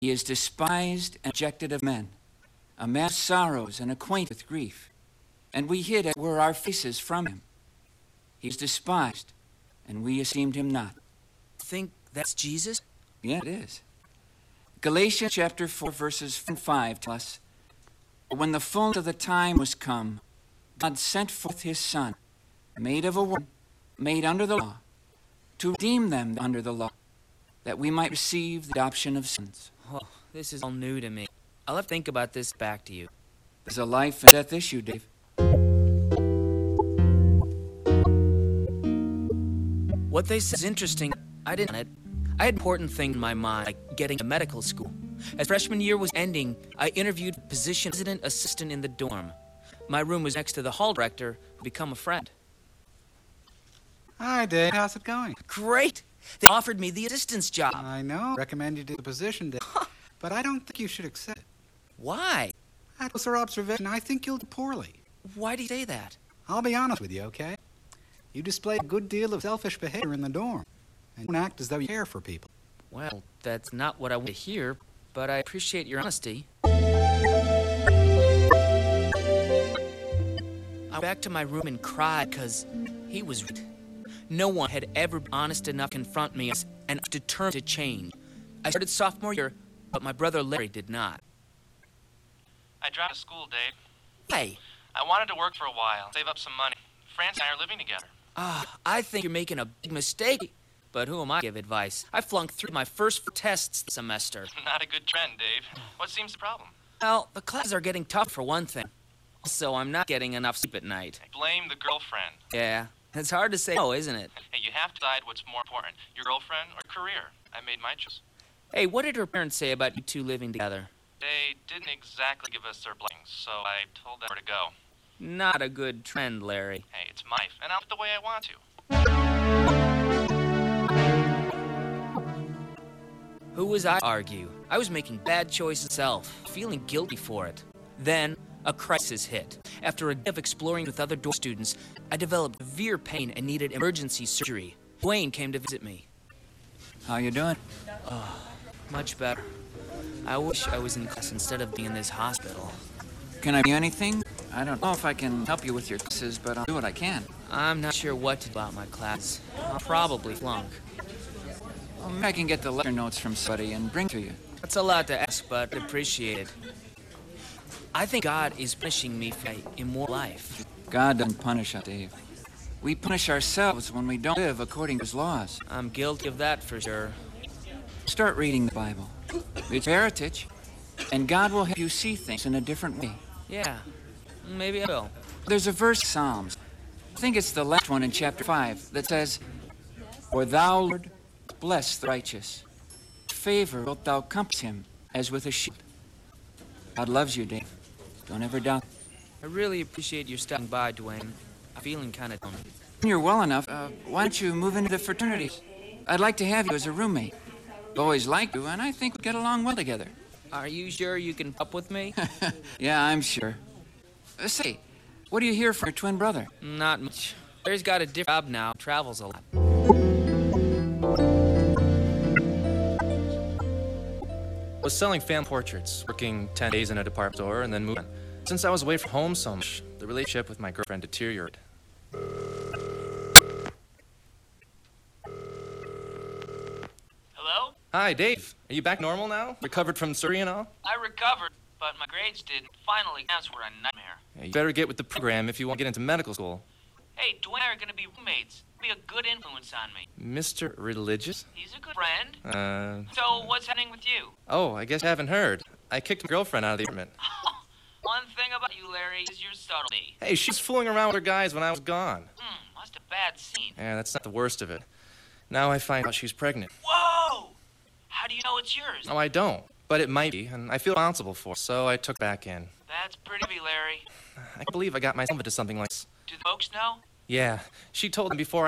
He is despised and rejected of men, a man of sorrows and acquainted with grief. And we hid, as were, our faces from him. He is despised, and we esteemed him not. Think that's Jesus? Yeah, it is. Galatians chapter 4, verses 4 and 5 tell us, when the fullness of the time was come, God sent forth his Son, made of a woman, made under the law, to redeem them under the law, that we might receive the adoption of sons. Oh, this is all new to me. I'll have to think about this back to you. There's a life and death issue, Dave. What they said is interesting. I didn't want it. I had important things in my mind, like getting to medical school. As freshman year was ending, I interviewed for the position of resident assistant in the dorm. My room was next to the hall director, who become a friend. Hi, Dave. How's it going? Great! They offered me the assistant's job. I know. Recommend you to the position, Dave. But I don't think you should accept it. Why? At closer observation, I think you'll do poorly. Why do you say that? I'll be honest with you, okay? You display a good deal of selfish behavior in the dorm, and don't act as though you care for people. Well, that's not what I want to hear, but I appreciate your honesty. I went back to my room and cried because he was right. No one had ever been honest enough to confront me, and I was determined to change. I started sophomore year, but my brother Larry did not. I dropped out of school, Dave. Hey! I wanted to work for a while, save up some money. France and I are living together. I think you're making a big mistake. But who am I to give advice? I flunked through my first 4 tests this semester. Not a good trend, Dave. What seems the problem? Well, the classes are getting tough for one thing. Also, I'm not getting enough sleep at night. Blame the girlfriend. Yeah, it's hard to say no, isn't it? Hey, you have to decide what's more important, your girlfriend or career. I made my choice. Hey, what did her parents say about you two living together? They didn't exactly give us their blessings, so I told them where to go. Not a good trend, Larry. Hey, it's my life, and I'll do it the way I want to. Who was I to argue? I was making bad choices myself, feeling guilty for it. Then, a crisis hit. After a day of exploring with other dorm students, I developed severe pain and needed emergency surgery. Dwayne came to visit me. How you doing? Much better. I wish I was in class instead of being in this hospital. Can I do anything? I don't know if I can help you with your classes, but I'll do what I can. I'm not sure what to do about my class. I'll probably flunk. Well, maybe I can get the lecture notes from somebody and bring to you. That's a lot to ask, but appreciate it. I think God is punishing me for my immoral life. God doesn't punish us, Dave. We punish ourselves when we don't live according to his laws. I'm guilty of that for sure. Start reading the Bible. It's heritage, and God will help you see things in a different way. Yeah, maybe I will. There's a verse in Psalms, I think it's the last one in chapter 5, that says, For thou, Lord, bless the righteous. With favor wilt thou compass him as with a shield. God loves you, Dave. Don't ever doubt. I really appreciate you stopping by, Dwayne. I'm feeling kind of down. When you're well enough, why don't you move into the fraternities? I'd like to have you as a roommate. I've always liked you, and I think we'd get along well together. Are you sure you can up with me? Yeah, I'm sure. Say, what do you hear from your twin brother? Not much. Larry's got a different job now, travels a lot. I was selling fan portraits, working 10 days in a department store, and then moving on. Since I was away from home so much, the relationship with my girlfriend deteriorated. Hello? Hi, Dave. Are you back normal now? Recovered from surgery and all? I recovered, but my grades didn't. Finally, exams were a nightmare. Yeah, you better get with the program if you want to get into medical school. Hey, Dwayne and I are going to be roommates. Be a good influence on me. Mr. Religious? He's a good friend. So what's happening with you? Oh, I guess you haven't heard. I kicked my girlfriend out of the apartment. One thing about you, Larry, is your subtlety. Hey, she was fooling around with her guys when I was gone. Must have bad scene. Yeah, that's not the worst of it. Now I find out she's pregnant. Whoa! How do you know it's yours? No, I don't. But it might be, and I feel responsible for it, so I took it back in. That's pretty heavy, Larry. I can't believe I got myself into something like this. Do the folks know? Yeah, she told them before